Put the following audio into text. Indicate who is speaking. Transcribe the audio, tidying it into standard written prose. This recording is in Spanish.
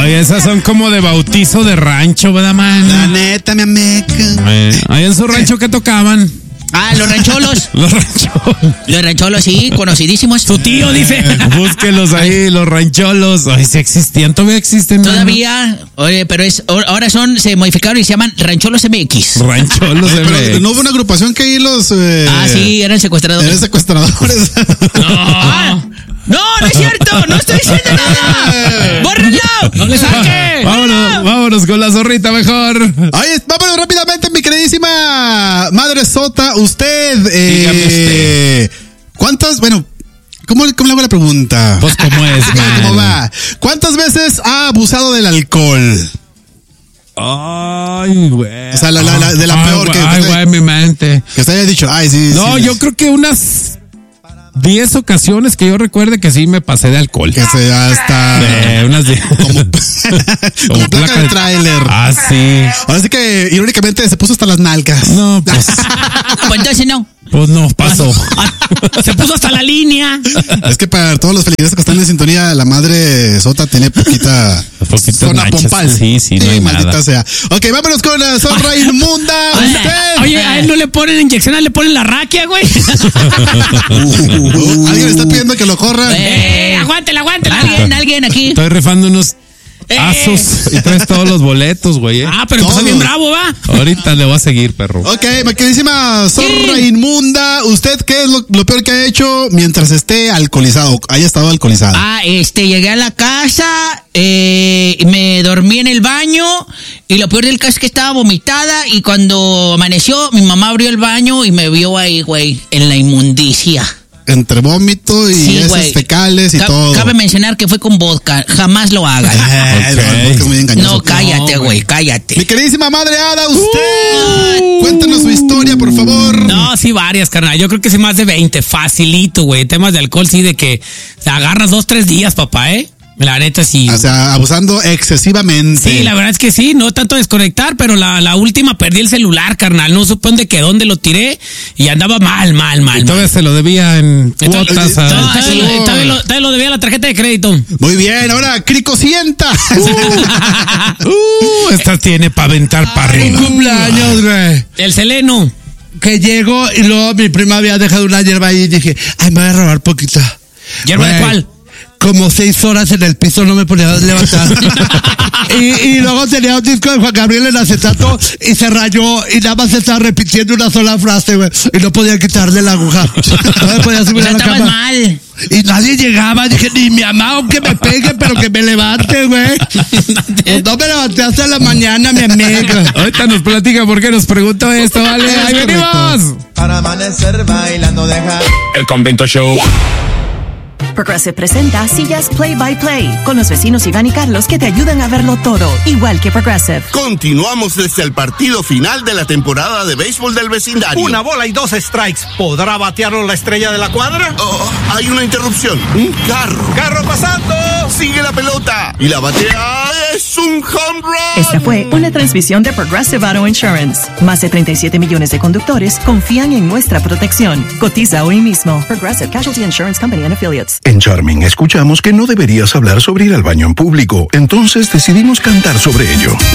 Speaker 1: Ay, esas son como de bautizo de rancho, ¿verdad, man?
Speaker 2: La neta, mi ameca.
Speaker 1: Ahí en su rancho, ¿qué tocaban?
Speaker 3: Ah, los rancholos.
Speaker 1: Los rancholos.
Speaker 3: Los rancholos, sí, conocidísimos.
Speaker 1: Su tío dice. Búsquelos ahí, los rancholos. Ay, sí existían, todavía existen.
Speaker 3: Todavía, oye, pero ahora se modificaron y se llaman Rancholos MX.
Speaker 1: Rancholos MX.
Speaker 2: Pero no hubo una agrupación que ahí los...
Speaker 3: sí, eran secuestradores.
Speaker 2: Eran secuestradores.
Speaker 3: No, no es cierto, no estoy diciendo nada. ¡Bórrenlo! ¡No le saque!
Speaker 1: Vámonos con la zorrita mejor.
Speaker 2: Oye, vámonos rápidamente, mi queridísima Madre Sota. Usted,
Speaker 1: Dígame usted.
Speaker 2: ¿cuántas, bueno, ¿cómo le hago la pregunta?
Speaker 1: Pues, ¿cómo es, man?
Speaker 2: ¿Cómo va? ¿Cuántas veces ha abusado del alcohol?
Speaker 1: Ay, güey.
Speaker 2: O sea, de la peor que...
Speaker 1: Ay, güey, mi mente.
Speaker 2: Que usted haya dicho, ay, sí.
Speaker 1: No,
Speaker 2: sí,
Speaker 1: yo creo que unas 10 ocasiones que yo recuerde que sí me pasé de alcohol.
Speaker 2: Que se ya está...
Speaker 1: Unas 10.
Speaker 2: Como placa de tráiler.
Speaker 1: Ah, sí.
Speaker 2: Ahora sí que, irónicamente, se puso hasta las nalgas.
Speaker 1: No, pues...
Speaker 3: Pues entonces no.
Speaker 1: Pues no, pasó.
Speaker 3: Se puso hasta la línea.
Speaker 2: Es que para todos los feligreses que están en sintonía, la Madre Sota tiene poquita zona
Speaker 1: nachas.
Speaker 2: pompal.
Speaker 1: Sí, no hay
Speaker 2: maldita
Speaker 1: nada.
Speaker 2: sea. Ok, vámonos con la zorra inmunda. Usted.
Speaker 3: Oye, a él no le ponen inyección, a él le ponen la raquia, güey.
Speaker 2: Alguien está pidiendo que lo corran.
Speaker 3: Aguántela. Alguien aquí.
Speaker 1: Estoy rifando unos asos y traes todos los boletos, güey.
Speaker 3: Pero empezó bien bravo, ¿va?
Speaker 1: Ahorita le voy a seguir, perro.
Speaker 2: Ok, mi queridísima zorra inmunda, ¿usted qué es lo peor que ha hecho mientras esté alcoholizado, haya estado alcoholizado?
Speaker 3: Llegué a la casa, me dormí en el baño y lo peor del caso es que estaba vomitada y cuando amaneció mi mamá abrió el baño y me vio ahí, güey, en la inmundicia.
Speaker 2: Entre vómito y heces fecales y todo.
Speaker 3: Cabe mencionar que fue con vodka. Jamás lo hagan.
Speaker 2: Okay. Es muy engañoso.
Speaker 3: No, cállate, güey, cállate.
Speaker 2: Mi queridísima Madre Ada, usted. Cuéntanos su historia, por favor.
Speaker 4: No, sí, varias, carnal. Yo creo que sí más de 20. Facilito, güey. Temas de alcohol, sí, de que te agarras 2-3 días, papá, La neta, sí.
Speaker 2: O sea, abusando excesivamente.
Speaker 4: Sí, la verdad es que sí, no tanto desconectar, pero la última perdí el celular, carnal. No supe dónde lo tiré y andaba mal.
Speaker 1: Y todavía se lo debía en cuotas.
Speaker 4: Todavía lo debía a la tarjeta de crédito.
Speaker 2: Muy bien, ahora Crico sienta.
Speaker 1: Esta tiene para aventar para arriba.
Speaker 5: Un cumpleaños, güey.
Speaker 4: El Seleno.
Speaker 5: Que llego y luego mi prima había dejado una hierba ahí y dije, ay, me voy a robar poquita.
Speaker 4: ¿Hierba de cuál?
Speaker 5: Como 6 horas en el piso no me podía levantar. y luego tenía un disco de Juan Gabriel en acetato y se rayó y nada más estaba repitiendo una sola frase, güey. Y no podía quitarle la aguja. No me podía subir a la cama.
Speaker 3: Mal.
Speaker 5: Y nadie llegaba. Dije, ni mi mamá aunque me pegue, pero que me levante, güey. Pues no me levanté hasta la mañana, mi amiga.
Speaker 1: Ahorita nos platica por qué nos preguntó esto, ¿vale? ¡Ahí venimos!
Speaker 6: Para amanecer bailando deja.
Speaker 7: El Convento Show.
Speaker 8: Progressive presenta Sillas Play by Play con los vecinos Iván y Carlos que te ayudan a verlo todo, igual que Progressive.
Speaker 9: Continuamos desde el partido final de la temporada de béisbol del vecindario.
Speaker 10: Una bola y 2 strikes. ¿Podrá batearlo la estrella de la cuadra?
Speaker 9: Hay una interrupción. Un carro.
Speaker 10: ¡Carro pasando!
Speaker 9: Sigue la pelota. Y la batea es un home run.
Speaker 8: Esta fue una transmisión de Progressive Auto Insurance. Más de 37 millones de conductores confían en nuestra protección. Cotiza hoy mismo. Progressive Casualty Insurance Company and Affiliates.
Speaker 11: En Charming escuchamos que no deberías hablar sobre ir al baño en público, entonces decidimos cantar sobre ello.